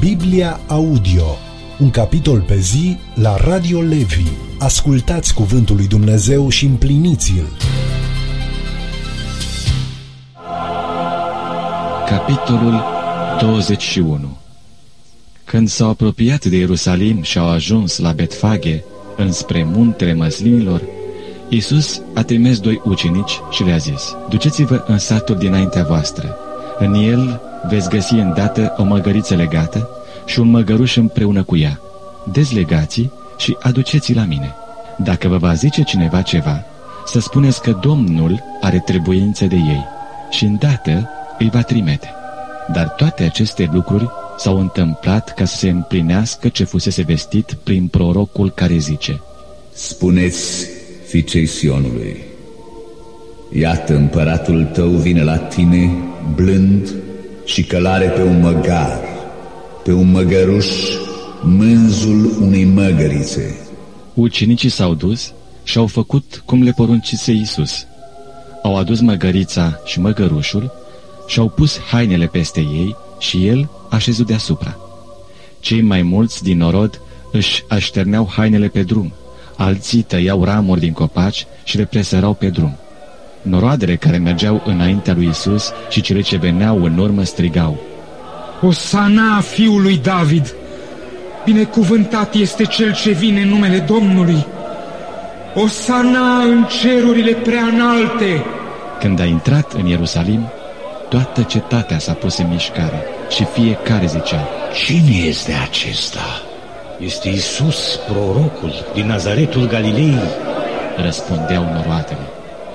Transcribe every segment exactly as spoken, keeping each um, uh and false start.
Biblia Audio, un capitol pe zi la Radio Levi. Ascultați cuvântul lui Dumnezeu și împliniți-l. Capitolul douăzeci și unu. Când s-au apropiat de Ierusalim și au ajuns la Betfage, înspre muntele Măslinilor, Iisus a trimis doi ucenici și le-a zis: duceți-vă în satul dinaintea voastră. În el veți găsi îndată o măgăriță legată și un măgăruș împreună cu ea. Dezlegați și aduceți-i la mine. Dacă vă va zice cineva ceva, să spuneți că Domnul are trebuință de ei și îndată îi va trimite. Dar toate aceste lucruri s-au întâmplat ca să se împlinească ce fusese vestit prin prorocul care zice: spuneți fiicei Sionului: iată, împăratul tău vine la tine blând și călare pe un măgar, pe un măgăruș, mânzul unei măgărițe. Ucenicii s-au dus și au făcut cum le poruncise Iisus. Au adus măgărița și măgărușul și au pus hainele peste ei și el a șezut deasupra. Cei mai mulți din norod își așterneau hainele pe drum, alții tăiau ramuri din copaci și le presărau pe drum. Noroadele care mergeau înaintea lui Iisus și cele ce veneau în urmă strigau: Osana fiului David! Binecuvântat este cel ce vine în numele Domnului! Osana în cerurile prea înalte! Când a intrat în Ierusalim, toată cetatea s-a pus în mișcare și fiecare zicea: cine este acesta? Este Iisus, prorocul din Nazaretul Galilei. Răspundeau noroadele.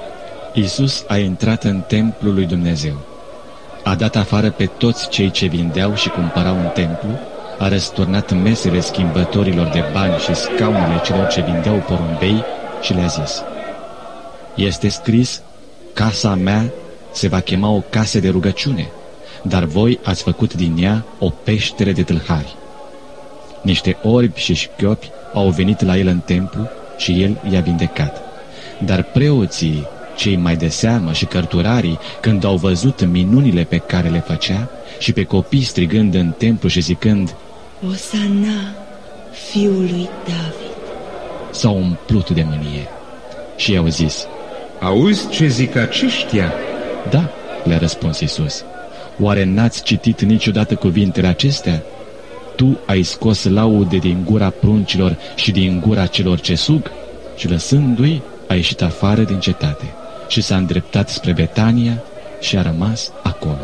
Iisus a intrat în templul lui Dumnezeu. A dat afară pe toți cei ce vindeau și cumpărau în templu, a răsturnat mesele schimbătorilor de bani și scaunele celor ce vindeau porumbei și le-a zis: este scris, casa mea se va chema o casă de rugăciune, dar voi ați făcut din ea o peștere de tâlhari. Niște orbi și șchiopi au venit la el în templu și el i-a vindecat. Dar preoții, cei mai de seamă și cărturarii, când au văzut minunile pe care le făcea și pe copii strigând în templu și zicând: Osana fiului David, s-au umplut de mânie și i-au zis: auzi ce zic aceștia? Da, le-a răspuns Iisus. Oare n-ați citit niciodată cuvintele acestea? Tu ai scos laude din gura pruncilor și din gura celor ce sug? Și lăsându-i, a ieșit afară din cetate și s-a îndreptat spre Betania și a rămas acolo.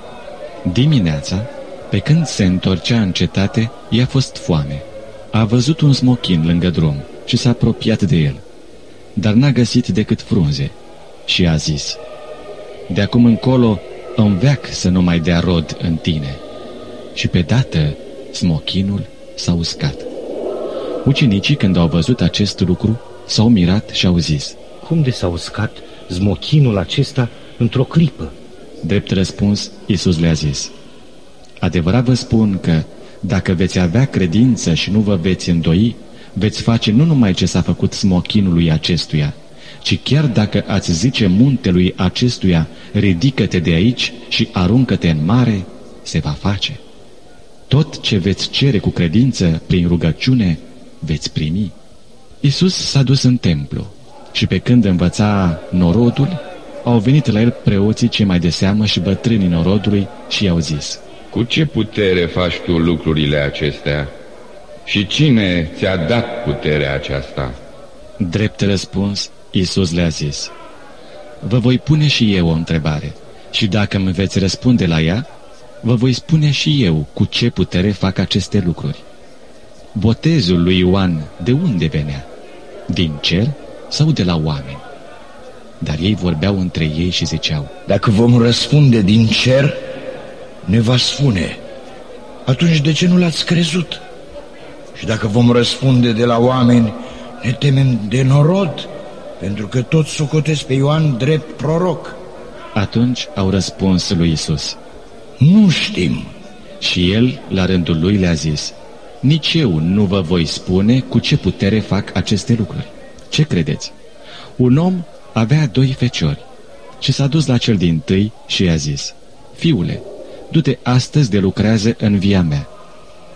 Dimineața, pe când se întorcea în cetate, i-a fost foame. A văzut un smochin lângă drum și s-a apropiat de el, dar n-a găsit decât frunze și a zis: de acum încolo îmi veac să nu mai dea rod în tine. Și pe dată smochinul s-a uscat. Ucenicii, când au văzut acest lucru, s-au mirat și au zis: cum de s-a uscat smochinul acesta într-o clipă? Drept răspuns, Iisus le-a zis: adevărat vă spun că dacă veți avea credință și nu vă veți îndoi, veți face nu numai ce s-a făcut smochinului acestuia, ci chiar dacă ați zice muntelui acestuia: ridică-te de aici și aruncă-te în mare, se va face. Tot ce veți cere cu credință prin rugăciune, veți primi. Iisus s-a dus în templu și pe când învăța norodul, au venit la el preoții cei mai de seamă și bătrânii norodului și i-au zis: cu ce putere faci tu lucrurile acestea? Și cine ți-a dat puterea aceasta? Drept răspuns, Iisus le-a zis: vă voi pune și eu o întrebare și dacă îmi veți răspunde la ea, vă voi spune și eu cu ce putere fac aceste lucruri. Botezul lui Ioan de unde venea? Din cer sau de la oameni? Dar ei vorbeau între ei și ziceau: dacă vom răspunde din cer, ne va spune: atunci de ce nu l-ați crezut? Și dacă vom răspunde de la oameni, ne temem de norod, pentru că toți socotesc pe Ioan drept proroc. Atunci au răspuns lui Iisus: nu știm. Și el, la rândul lui, le-a zis: nici eu nu vă voi spune cu ce putere fac aceste lucruri. Ce credeți? Un om avea doi feciori și s-a dus la cel dintâi și i-a zis: fiule, du-te astăzi de lucrează în via mea.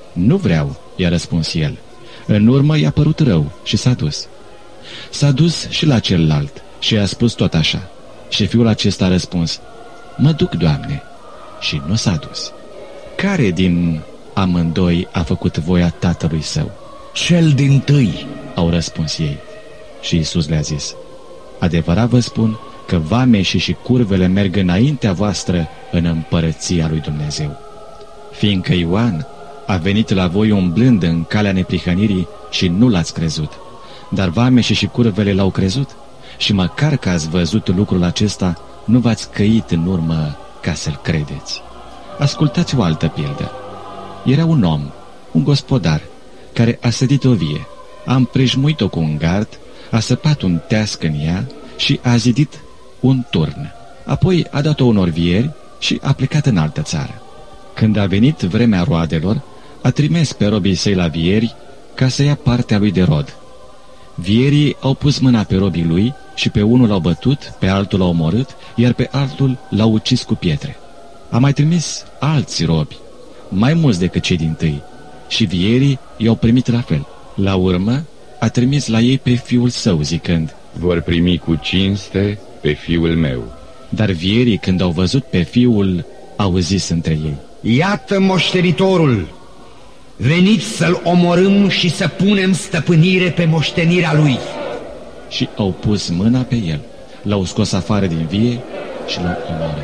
Nu vreau, i-a răspuns el. În urmă i-a părut rău și s-a dus. S-a dus și la celălalt și i-a spus tot așa. Și fiul acesta a răspuns: Mă duc, Doamne, și nu s-a dus. Care din amândoi a făcut voia tatălui său? Cel dintâi, au răspuns ei. Și Iisus le-a zis: Adevărat vă spun că vameșii și curvele merg înaintea voastră în împărăția lui Dumnezeu. Fiindcă Ioan a venit la voi umblând în calea neprihănirii și nu l-ați crezut, dar vameșii și curvele l-au crezut. Și măcar că ați văzut lucrul acesta, nu v-ați căit în urmă ca să-l credeți. Ascultați o altă pildă. Era un om, un gospodar, care a sădit o vie, a împrejmuit-o cu un gard, a săpat un teasc în ea și a zidit un turn. Apoi a dat-o unor vieri și a plecat în altă țară. Când a venit vremea roadelor, a trimis pe robii săi la vieri ca să ia partea lui de rod. Vierii au pus mâna pe robii lui și pe unul l-au bătut, pe altul l-au omorât, iar pe altul l-au ucis cu pietre. A mai trimis alți robi, mai mulți decât cei dintâi, și vierii i-au primit la fel. La urmă a trimis la ei pe fiul său, zicând: Vor primi cu cinste pe fiul meu. Dar vierii, când au văzut pe fiul, au zis între ei: Iată moștenitorul! Veniți să-l omorâm și să punem stăpânire pe moștenirea lui. Și au pus mâna pe el, l-au scos afară din vie și l-au omorât.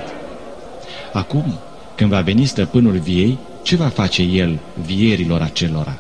Acum, când va veni stăpânul viei, ce va face el vierilor acelora?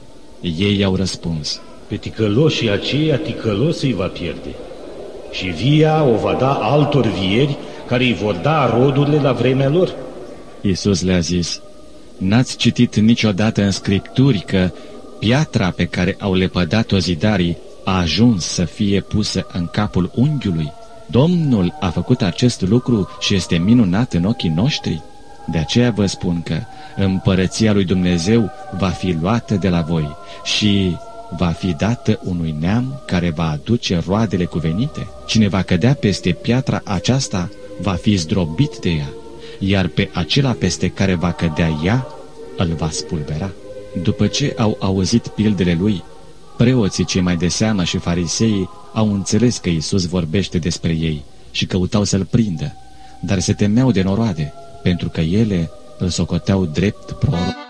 Ei i-au răspuns: Pe ticăloșii aceia ticălos îi va pierde, și via o va da altor vieri care îi vor da rodurile la vremea lor. Iisus le-a zis: N-ați citit niciodată în Scripturi că piatra pe care au lepădat-o zidarii a ajuns să fie pusă în capul unghiului? Domnul a făcut acest lucru și este minunat în ochii noștri. De aceea vă spun că împărăția lui Dumnezeu va fi luată de la voi și va fi dată unui neam care va aduce roadele cuvenite. Cine va cădea peste piatra aceasta va fi zdrobit de ea, iar pe acela peste care va cădea ea îl va spulbera. După ce au auzit pildele lui, preoții cei mai de seamă și fariseii au înțeles că Iisus vorbește despre ei și căutau să-l prindă, dar se temeau de noroade, pentru că ele îl socoteau drept proroc.